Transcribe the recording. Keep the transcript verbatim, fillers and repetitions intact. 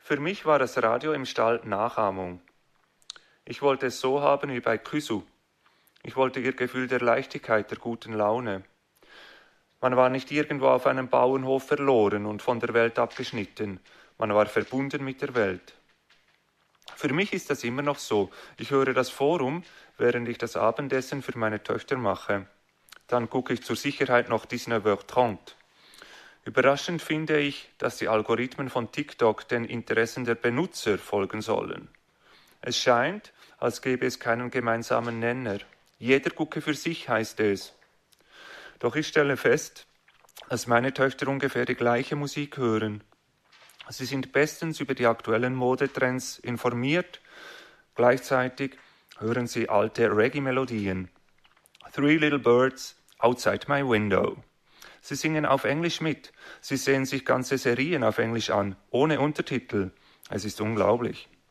Für mich war das Radio im Stall Nachahmung. Ich wollte es so haben wie bei Kysu. Ich wollte ihr Gefühl der Leichtigkeit, der guten Laune. Man war nicht irgendwo auf einem Bauernhof verloren und von der Welt abgeschnitten. Man war verbunden mit der Welt. Für mich ist das immer noch so. Ich höre das Forum, während ich das Abendessen für meine Töchter mache. Dann gucke ich zur Sicherheit noch dix-neuf heures trente. Überraschend finde ich, dass die Algorithmen von TikTok den Interessen der Benutzer folgen sollen. Es scheint, als gäbe es keinen gemeinsamen Nenner. Jeder gucke für sich, heißt es. Doch ich stelle fest, dass meine Töchter ungefähr die gleiche Musik hören. Sie sind bestens über die aktuellen Modetrends informiert. Gleichzeitig hören sie alte Reggae-Melodien. Three Little Birds, Outside My Window. Sie singen auf Englisch mit. Sie sehen sich ganze Serien auf Englisch an, ohne Untertitel. Es ist unglaublich.